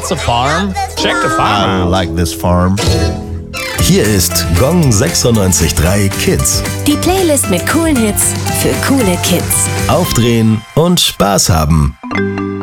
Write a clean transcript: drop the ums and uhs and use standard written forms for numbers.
That's a farm. Check the I farm out. like this farm. Hier ist Gong 96.3 Kids. Die Playlist mit coolen Hits für coole Kids. Aufdrehen und Spaß haben.